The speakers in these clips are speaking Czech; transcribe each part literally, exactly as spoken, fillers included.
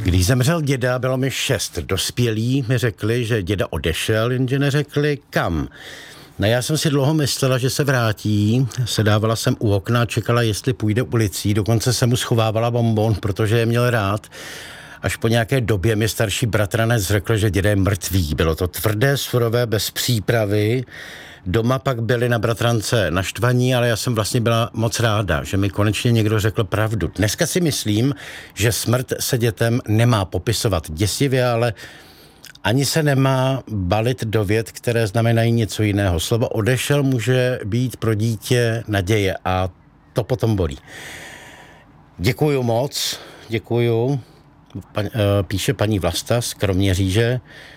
Když zemřel děda, bylo mi šest. Dospělí mi řekli, že děda odešel, jenže neřekli kam. No já jsem si dlouho myslela, že se vrátí, sedávala jsem u okna, čekala, jestli půjde ulicí, dokonce jsem mu schovávala bonbon, protože je měl rád. Až po nějaké době mi starší bratranec řekl, že děda je mrtvý. Bylo to tvrdé, surové, bez přípravy. Doma pak byli na bratrance naštvaní, ale já jsem vlastně byla moc ráda, že mi konečně někdo řekl pravdu. Dneska si myslím, že smrt se dětem nemá popisovat děsivě, ale ani se nemá balit do vět, které znamenají něco jiného. Slovo odešel může být pro dítě naděje a to potom bolí. Děkuju moc, děkuju. Pa, píše paní Vlasta z Kroměříže.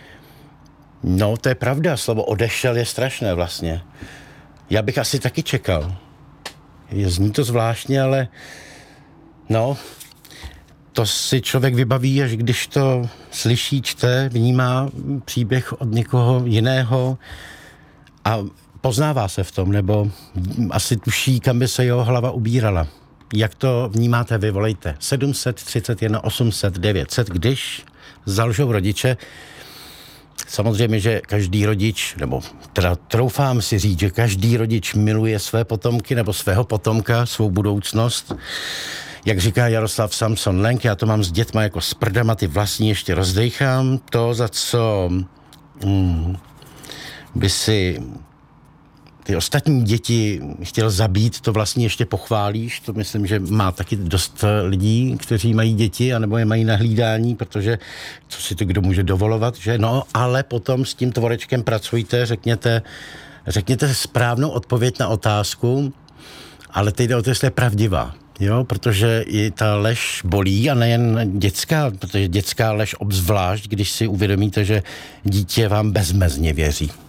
No, to je pravda, slovo odešel je strašné vlastně. Já bych asi taky čekal. Je, zní to zvláštně, ale no, to si člověk vybaví, až když to slyší, čte, vnímá příběh od někoho jiného a poznává se v tom, nebo asi tuší, kam by se jeho hlava ubírala. Jak to vnímáte vy, volejte. sedm set třicet jedna osm set devět set, když zalžou rodiče. Samozřejmě, že každý rodič, nebo teda troufám si říct, že každý rodič miluje své potomky nebo svého potomka, svou budoucnost. Jak říká Jaroslav Samson Lenk, já to mám s dětma jako s prdama, ty vlastní ještě rozdejchám. To, za co hmm, by si ty ostatní děti chtěl zabít, to vlastně ještě pochválíš. To myslím, že má taky dost lidí, kteří mají děti, anebo je mají na hlídání, protože co si to kdo může dovolovat, že? No, ale potom s tím tvorečkem pracujte, řekněte, řekněte správnou odpověď na otázku, ale teď jde o to, jestli je pravdivá. Jo, protože i ta lež bolí a nejen dětská, protože dětská lež obzvlášť, když si uvědomíte, že dítě vám bezmezně věří.